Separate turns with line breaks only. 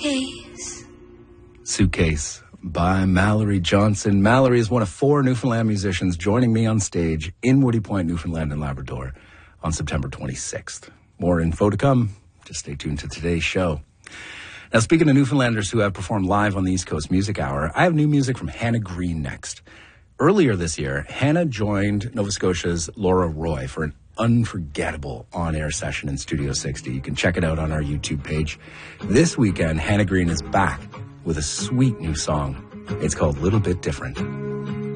Suitcase by Mallory Johnson. Mallory is one of 4 Newfoundland musicians joining me on stage in Woody Point, Newfoundland and Labrador on September 26th. More info to come. Just stay tuned to today's show. Now, speaking of Newfoundlanders who have performed live on the East Coast Music Hour, I have new music from Hannah Green next. Earlier this year, Hannah joined Nova Scotia's Laura Roy for an unforgettable on-air session in Studio 60. You can check it out on our YouTube page. This weekend, Hannah Green is back with a sweet new song. It's called Little Bit Different.